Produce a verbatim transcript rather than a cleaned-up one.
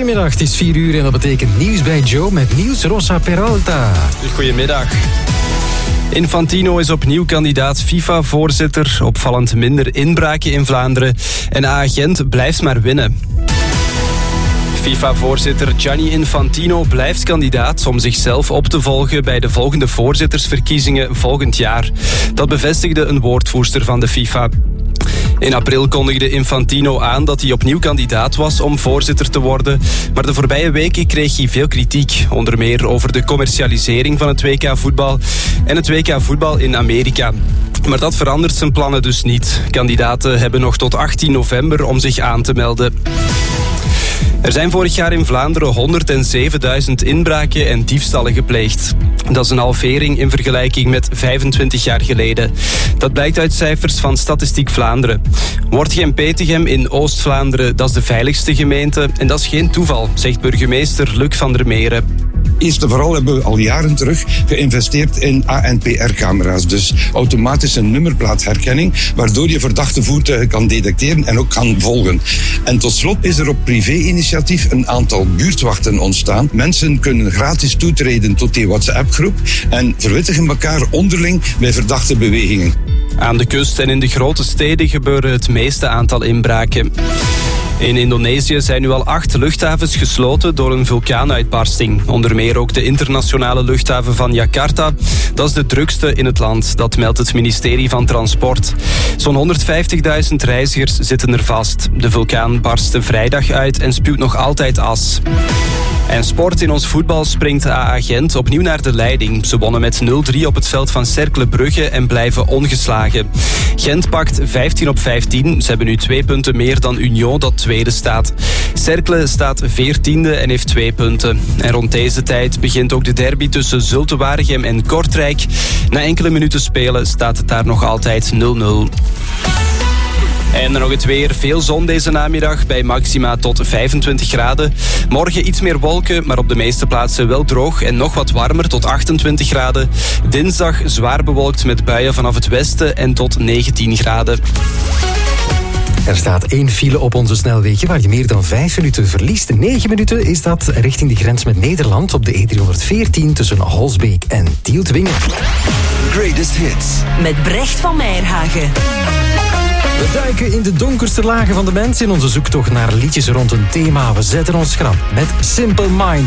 Goedemiddag, het is vier uur en dat betekent nieuws bij Joe met Nieuws Rosa Peralta. Goedemiddag. Infantino is opnieuw kandidaat FIFA-voorzitter. Opvallend minder inbraken in Vlaanderen. En A A Gent blijft maar winnen. FIFA-voorzitter Gianni Infantino blijft kandidaat om zichzelf op te volgen bij de volgende voorzittersverkiezingen volgend jaar. Dat bevestigde een woordvoerster van de FIFA. In april kondigde Infantino aan dat hij opnieuw kandidaat was om voorzitter te worden. Maar de voorbije weken kreeg hij veel kritiek. Onder meer over de commercialisering van het W K voetbal en het W K voetbal in Amerika. Maar dat verandert zijn plannen dus niet. Kandidaten hebben nog tot achttien november om zich aan te melden. Er zijn vorig jaar in Vlaanderen honderdzevenduizend inbraken en diefstallen gepleegd. Dat is een halvering in vergelijking met vijfentwintig jaar geleden. Dat blijkt uit cijfers van Statistiek Vlaanderen. Wortgem-Petegem in Oost-Vlaanderen, dat is de veiligste gemeente. En dat is geen toeval, zegt burgemeester Luc van der Meren. Eerst en vooral hebben we al jaren terug geïnvesteerd in A N P R-camera's. Dus automatische nummerplaatherkenning, waardoor je verdachte voertuigen kan detecteren en ook kan volgen. En tot slot is er op privé-initiatief een aantal buurtwachten ontstaan. Mensen kunnen gratis toetreden tot die WhatsApp-groep en verwittigen elkaar onderling bij verdachte bewegingen. Aan de kust en in de grote steden gebeuren het meeste aantal inbraken. In Indonesië zijn nu al acht luchthavens gesloten door een vulkaanuitbarsting. Onder meer ook de internationale luchthaven van Jakarta. Dat is de drukste in het land, dat meldt het ministerie van Transport. Zo'n honderdvijftigduizend reizigers zitten er vast. De vulkaan barstte vrijdag uit en spuwt nog altijd as. En sport in ons voetbal springt A A Gent opnieuw naar de leiding. Ze wonnen met nul drie op het veld van Cercle Brugge en blijven ongeslagen. Gent pakt vijftien op vijftien. Ze hebben nu twee punten meer dan Union, dat tweede staat. Cercle staat veertiende en heeft twee punten. En rond deze tijd begint ook de derby tussen Zulte Waregem en Kortrijk. Na enkele minuten spelen staat het daar nog altijd nul nul. En dan nog het weer. Veel zon deze namiddag bij maxima tot vijfentwintig graden. Morgen iets meer wolken, maar op de meeste plaatsen wel droog en nog wat warmer tot achtentwintig graden. Dinsdag zwaar bewolkt met buien vanaf het westen en tot negentien graden. Er staat één file op onze snelwegen waar je meer dan vijf minuten verliest. Negen minuten is dat richting de grens met Nederland op de E driehonderdveertien tussen Holsbeek en Tieltwingen. Greatest Hits met Brecht van Meijerhagen. We duiken in de donkerste lagen van de mens in onze zoektocht naar liedjes rond een thema. We zetten ons schrap met Simple Minds.